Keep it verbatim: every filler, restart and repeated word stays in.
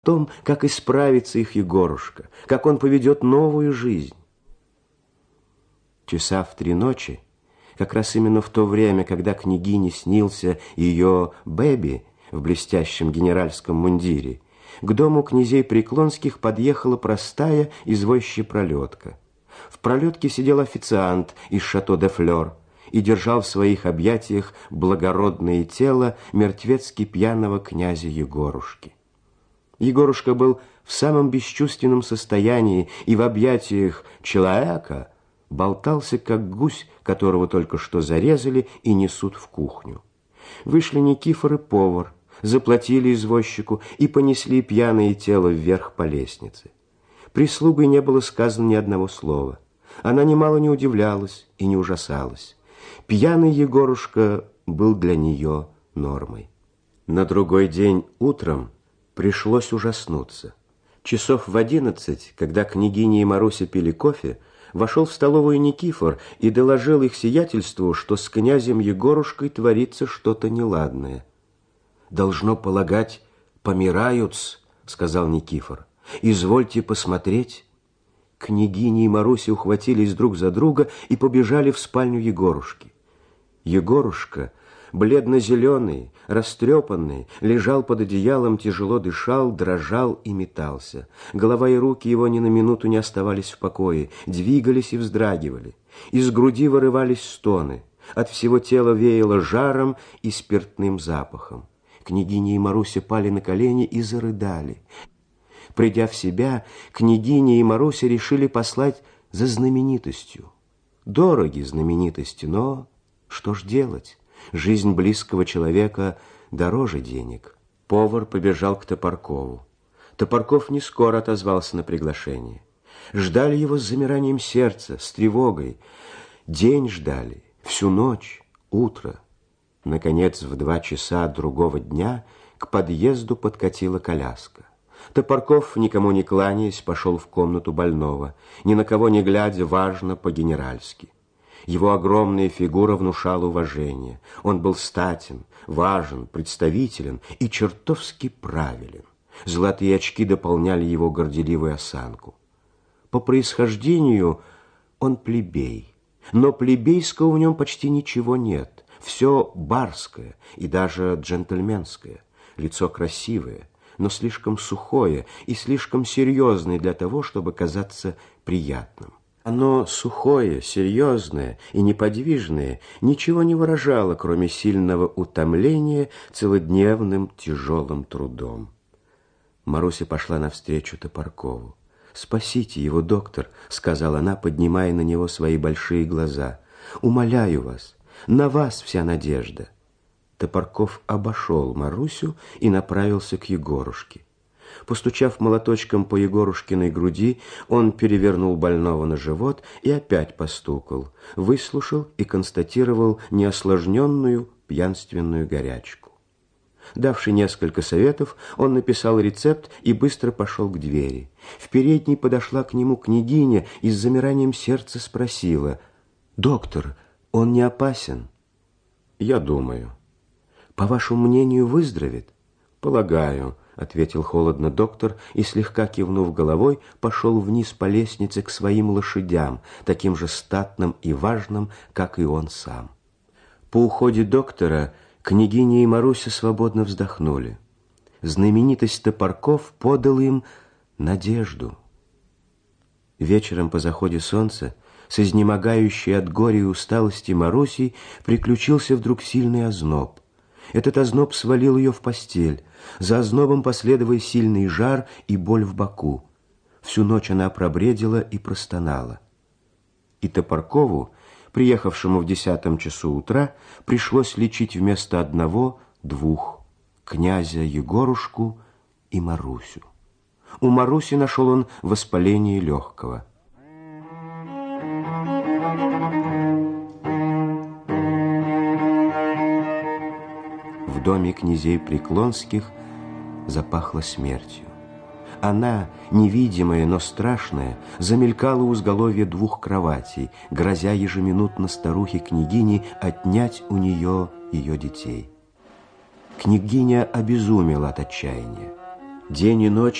том, как исправится их Егорушка, как он поведет новую жизнь. Часа в три ночи, как раз именно в то время, когда княгине снился ее Бэби в блестящем генеральском мундире, к дому князей Преклонских подъехала простая извозчая пролетка. В пролетке сидел официант из шато де Флёр и держал в своих объятиях благородное тело мертвецки пьяного князя Егорушки. Егорушка был в самом бесчувственном состоянии и в объятиях человека болтался, как гусь, которого только что зарезали и несут в кухню. Вышли Никифор и повар, заплатили извозчику и понесли пьяное тело вверх по лестнице. Прислугой не было сказано ни одного слова. Она немало не удивлялась и не ужасалась. Пьяный Егорушка был для нее нормой. На другой день утром пришлось ужаснуться. Часов в одиннадцать, когда княгиня и Маруся пили кофе, вошел в столовую Никифор и доложил их сиятельству, что с князем Егорушкой творится что-то неладное. «Должно полагать, помирают-с», — сказал Никифор. «Извольте посмотреть». Княгиня и Маруся ухватились друг за друга и побежали в спальню Егорушки. Егорушка, бледно-зеленый, растрепанный, лежал под одеялом, тяжело дышал, дрожал и метался. Голова и руки его ни на минуту не оставались в покое, двигались и вздрагивали. Из груди вырывались стоны. От всего тела веяло жаром и спиртным запахом. Княгиня и Маруся пали на колени и зарыдали. Придя в себя, княгиня и Маруся решили послать за знаменитостью. Дороги знаменитости, но что ж делать? Жизнь близкого человека дороже денег. Повар побежал к Топоркову. Топорков не скоро отозвался на приглашение. Ждали его с замиранием сердца, с тревогой. День ждали, всю ночь, утро. Наконец, в два часа другого дня к подъезду подкатила коляска. Топорков, никому не кланяясь, пошел в комнату больного, ни на кого не глядя, важно, по-генеральски. Его огромная фигура внушала уважение. Он был статен, важен, представителен и чертовски правилен. Золотые очки дополняли его горделивую осанку. По происхождению он плебей, но плебейского в нем почти ничего нет. Все барское и даже джентльменское. Лицо красивое, но слишком сухое и слишком серьезное для того, чтобы казаться приятным. Оно сухое, серьезное и неподвижное ничего не выражало, кроме сильного утомления целодневным тяжелым трудом. Маруся пошла навстречу Топоркову. «Спасите его, доктор», — сказала она, поднимая на него свои большие глаза. «Умоляю вас, на вас вся надежда». Топорков обошел Марусю и направился к Егорушке. Постучав молоточком по Егорушкиной груди, он перевернул больного на живот и опять постукал, выслушал и констатировал неосложненную пьянственную горячку. Давши несколько советов, он написал рецепт и быстро пошел к двери. В передней подошла к нему княгиня и с замиранием сердца спросила: «Доктор, он не опасен?» «Я думаю». «По вашему мнению, выздоровеет?» «Полагаю», — ответил холодно доктор и, слегка кивнув головой, пошел вниз по лестнице к своим лошадям, таким же статным и важным, как и он сам. По уходе доктора княгиня и Маруся свободно вздохнули. Знаменитость Топорков подал им надежду. Вечером по заходе солнца с изнемогающей от горя и усталости Марусей приключился вдруг сильный озноб. Этот озноб свалил ее в постель. За ознобом последовал сильный жар и боль в боку. Всю ночь она пробредила и простонала. И Топоркову, приехавшему в десятом часу утра, пришлось лечить вместо одного двух — князя Егорушку и Марусю. У Маруси нашел он воспаление легкого. В доме князей Преклонских запахло смертью. Она, невидимая, но страшная, замелькала у изголовья двух кроватей, грозя ежеминутно старухе-княгине отнять у нее ее детей. Княгиня обезумела от отчаяния. День и ночь